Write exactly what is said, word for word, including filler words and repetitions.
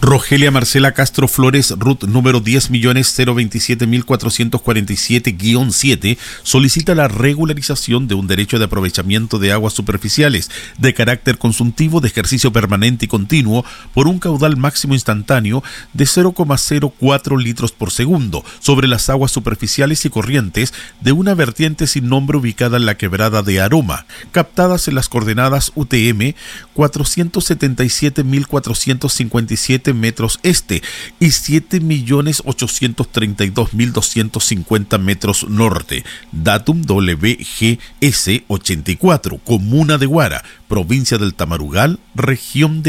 Rogelia Marcela Castro Flores, R U T número diez millones cero veintisiete mil cuatrocientos cuarenta y siete guión siete, solicita la regularización de un derecho de aprovechamiento de aguas superficiales de carácter consultivo de ejercicio permanente y continuo por un caudal máximo instantáneo de cero coma cero cuatro litros por segundo sobre las aguas superficiales y corrientes de una vertiente sin nombre ubicada en la quebrada de Aroma, captadas en las coordenadas U T M cuatrocientos setenta y siete mil cuatrocientos cincuenta y siete metros este y siete millones ochocientos treinta y dos mil doscientos cincuenta metros norte. Datum W G S ochenta y cuatro, Comuna de Huara, Provincia del Tamarugal, Región de